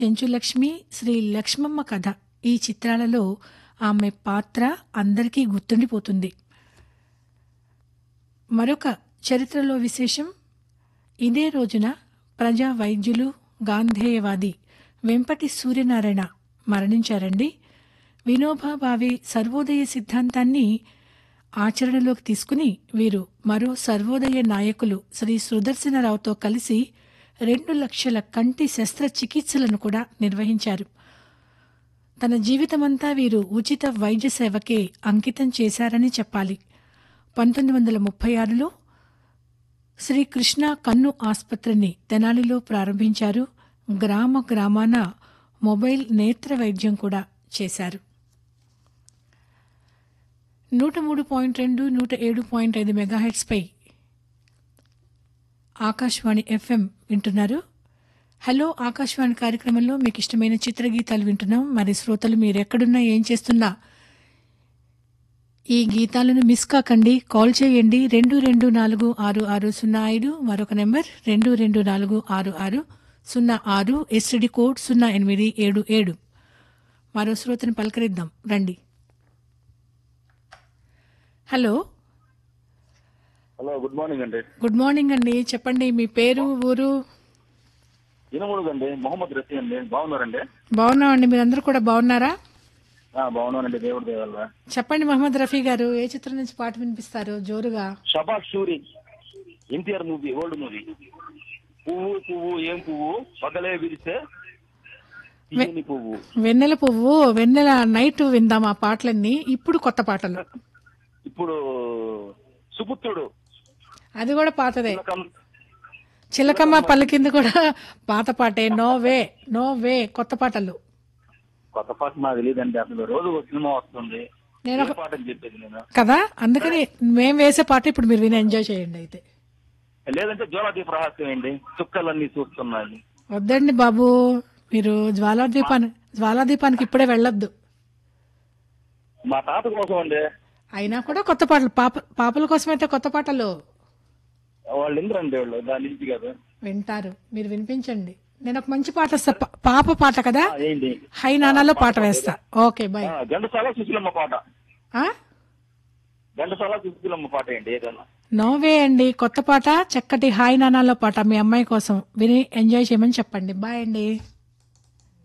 చెంచులక్ష్మి, శ్రీ లక్ష్మమ్మ కథ ఈ చిత్రాలలో ఆమె పాత్ర అందరికీ గుర్తుండిపోతుంది. మరొక చరిత్రలో విశేషం, ఇదే రోజున ప్రజా వైద్యులు, గాంధేయవాది వెంపటి సూర్యనారాయణ మరణించారండి. వినోబా భావే సర్వోదయ సిద్ధాంతాన్ని ఆచరణలోకి తీసుకుని వీరు మరో సర్వోదయ నాయకులు శ్రీ సుదర్శనరావుతో కలిసి 2 లక్షల కంటి శస్త్రచికిత్సలను కూడా నిర్వహించారు. తన జీవితమంతా వీరు ఉచిత వైద్య సేవకే అంకితం చేశారని చెప్పాలి. 1936లో శ్రీకృష్ణ కన్ను ఆసుపత్రిని తెనాలిలో ప్రారంభించారు. గ్రామ గ్రామాన మొబైల్ నేత్ర వైద్యం కూడా చేశారు. 103.2, 107.5 మెగాహెర్ట్స్పై ఆకాశవాణి FM వింటున్నారు. హలో ఆకాశవాణి కార్యక్రమంలో మీకు ఇష్టమైన చిత్రగీతాలు వింటున్నాం. మరి శ్రోతలు మీరెక్కడున్నా ఏం చేస్తున్నా ఈ గీతాలను మిస్ కాకండి. కాల్ చేయండి 22466605, మరొక నెంబర్ 22466606, ఎస్టీడీ కోడ్ 0877. మరో శ్రోతను పలకరిద్దాం రండి. హలో హలో, గుడ్ మార్నింగ్ అండి. గుడ్ మార్నింగ్ అండి. చెప్పండి మీ పేరు, ఊరు? ఇనమూడుగండి, మొహమ్మద్ రఫీ అండి. బాగున్నారండి? బాగున్నామండి. మీరందరూ కూడా బాగున్నారా? బాగున్నానండి, దేవుడి దయ వల్ల. చెప్పండి మహమ్మద్ రఫీ గారు, ఏ చిత్రం నుంచి పాట వినిపిస్తారు జోరుగా? షబాష్ షూరి, ఎన్టీఆర్ మూవీ, ఓల్డ్ మూవీ. పువ్వు పువ్వు ఏం పువ్వు, పగలే విరిసే తీయని పువ్వు. వెన్నెల పువ్వు, వెన్నెల నైట్ విందాం ఆ పాటలన్నీ. ఇప్పుడు కొత్త పాటలు. ఇప్పుడు సుపుత్రుడు, అది కూడా పాతదే. చిలకమ్మ పలికింది కూడా పాత పాటే. No way, no way. కొత్త పాటలు. కొత్త పాట నాకు తెలియదండి. అసలు రోజు ఒక సినిమా వస్తుంది, నేను ఒక పాట అని చెప్పేది నేను కదా. అందుకని మేము వేసే పాట ఇప్పుడు మీరు విని ఎంజాయ్ చేయండి. అయితే లేదంటే జ్వాలాదీప రహస్యం అండి, చుక్కలన్నీ చూస్తున్నాయి. వద్దండి బాబు, మీరు జ్వాలాదీపానికి ఇప్పుడే వెళ్ళొద్దు. మా తాత కోసం అండి. అయినా కూడా కొత్త పాటలు. పాపల కోసమైతే కొత్త పాటలు వాళ్ళు ఎందుకండి, వాళ్ళు దాని నుంచి కదా వింటారు. మీరు వినిపించండి. నేను ఒక మంచి పాట వస్తా, పాప పాట కదా, ఏంటి హై నానాలో పాట వేస్తా. Okay bye. ఘంటసాల సుశీలమ్మ పాట, ఘంటసాల సుశీలమ్మ పాట ఏంటి ఏదన్నా? నోవే అండి, కొత్త పాట, చక్కటి హాయ్ నానాలో పాట మీ అమ్మాయి కోసం విని ఎంజాయ్ చేయమని చెప్పండి. బాయ్ అండి.